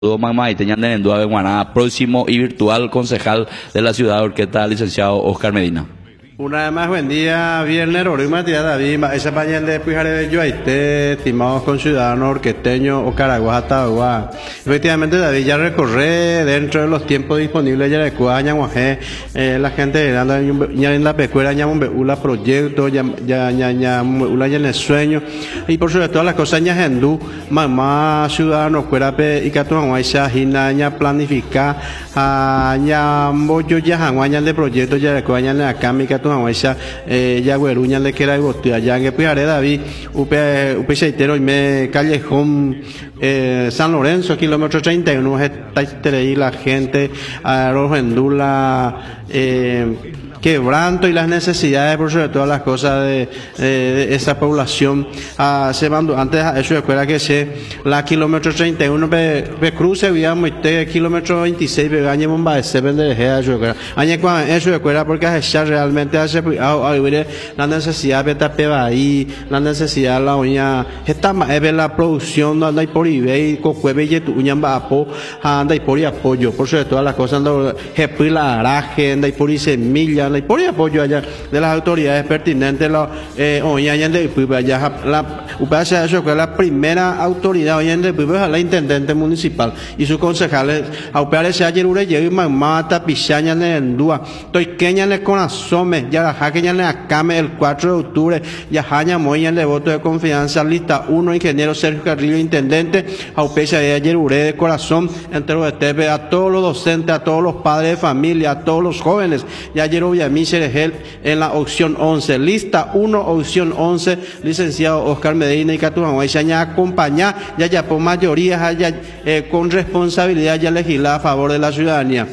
Mamá y tenían en Duave Guaná, próximo y virtual concejal de la ciudad de Orqueta, licenciado Oscar Medina. Una vez más, buen día, viernes, Roro y Matías David, esa pañal de Pujare de Yoaité, estimados conciudadanos orqueteños o Caraguas, Agua. Efectivamente, David, ya recorre dentro de los tiempos disponibles, ya de Cuaña, la gente ya en la pecuera, ya un proyecto, ya en el sueño, y por sobre todas las cosas, ya Hendú, mamá, ciudadanos, cuerape, y Catuanguaisa, Gina, ya planificar, ya Moyo, ya Janguaña de proyectos, ya de Cuaña, ya Cami, ya güeruña le queda botea ya que Pujare David upe seitero y me callejón San Lorenzo kilómetro 31 está ahí la gente a Rojendula quebranto y las necesidades por sobre todas las cosas de esa población se mandó antes a eso escuela que se la kilómetro 31 pe cruce veamos este kilómetro 26 pe gañe bomba de se vende de eso escuela añe cuando eso escuela porque hace realmente hace la necesidad de tapeba ahí la necesidad la uña esta es la producción no anda por eBay cocueve y tu uña bapo anda por apoyo por sobre todas las cosas anda la araje anda por semilla y por apoyo allá de las autoridades pertinentes hoy allá de allá la UPS eso que la primera autoridad hoy en es la intendente municipal y sus concejales a UPS ayer y mamata pichaña en Dúa estoy queña en con asome ya la jaqueña en acame el 4 de octubre ya jaña muy en de voto de confianza lista 1 ingeniero Sergio Carrillo intendente a UPS ayer de corazón entre los de a todos los docentes a todos los padres de familia a todos los jóvenes y ayer Villamí Ceregel en la opción 11, lista 1, opción 11, licenciado Oscar Medina y Catuanguay, ya acompaña, ya por mayoría, con responsabilidad, ya legislar a favor de la ciudadanía.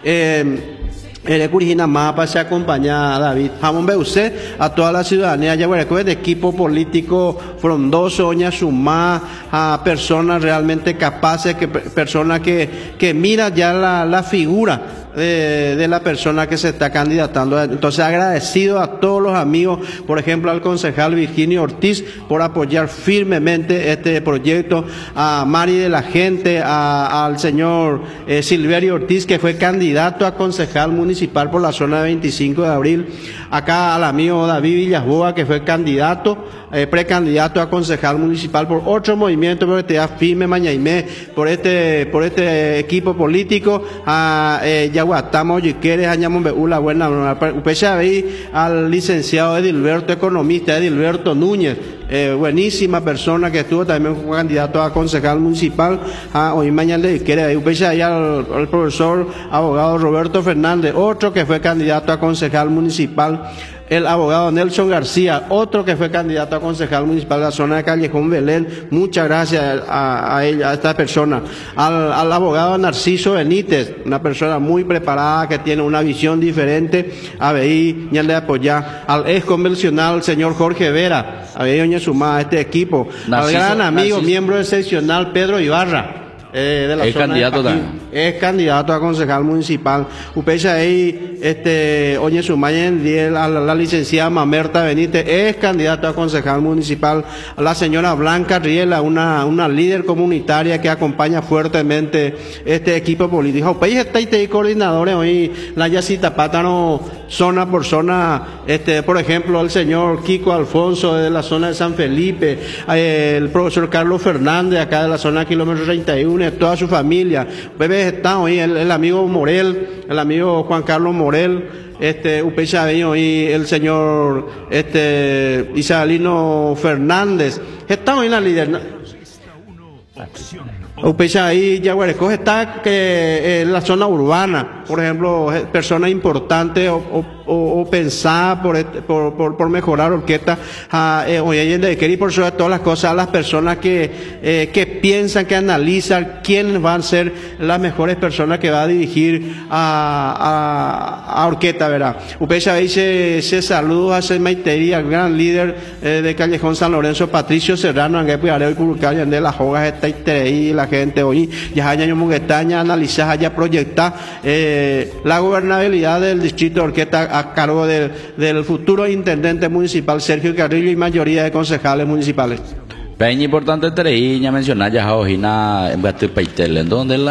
El Curijina Mapa se acompaña a David Jamón Beusé, a toda la ciudadanía, ya bueno, de equipo político frondoso, oña sumá, a personas realmente capaces, personas que mira ya la figura de la persona que se está candidatando. Entonces agradecido a todos los amigos, por ejemplo al concejal Virginio Ortiz por apoyar firmemente este proyecto, a Mari de la Gente, al señor Silverio Ortiz que fue candidato a concejal municipal por la zona de 25 de abril, acá al amigo David Villasboa que fue candidato, precandidato a concejal municipal por otro movimiento, por este firme Mañaimé, por este equipo político, Yaguatamo Yiqueres, Añamón Beula, buena, upesa ahí al licenciado Edilberto, economista Edilberto Núñez, buenísima persona que estuvo también como candidato a concejal municipal, hoy mañana le quiere, upesa ahí al profesor abogado Roberto Fernández, otro que fue candidato a concejal municipal, el abogado Nelson García, otro que fue candidato a concejal municipal de la zona de Callejón Belén, muchas gracias a esta persona, al abogado Narciso Benítez, una persona muy preparada que tiene una visión diferente, a ver, ya le apoya, al ex convencional señor Jorge Vera, a ver, doña sumada a este equipo, al gran amigo, miembro excepcional Pedro Ibarra, de la es zona candidato también. Es candidato a concejal municipal. Upesa ahí, Oñe Sumayen, la licenciada Mamerta Benítez, es candidato a concejal municipal. La señora Blanca Riela, una líder comunitaria que acompaña fuertemente este equipo político. Upesa está ahí coordinadores hoy, la Yacita Pátano, zona por zona, por ejemplo, el señor Kiko Alfonso de la zona de San Felipe, el profesor Carlos Fernández, acá de la zona de kilómetro 31, toda su familia. Bebé está hoy el amigo Morel, el amigo Juan Carlos Morel, Upecha hoy el señor Isabelino Fernández. Está hoy la líder. Upecha ahí Yaguarecó está que en la zona urbana, por ejemplo, personas importantes o pensar por mejorar Orqueta, y por sobre todas las cosas, a las personas que piensan, que analizan quiénes van a ser las mejores personas que va a dirigir a Orqueta, ¿verdad? Upecha ahí se saluda a Maitería, el gran líder de Callejón San Lorenzo, Patricio Serrano, en el de las hogas, está ahí la gente hoy, ya haya Muguetaña, analizar, haya proyectar la gobernabilidad del distrito de Orqueta a cargo del futuro intendente municipal Sergio Carrillo y mayoría de concejales municipales. Peña importante tereí, ya mencionar ya hojina en Paitel, ¿en dónde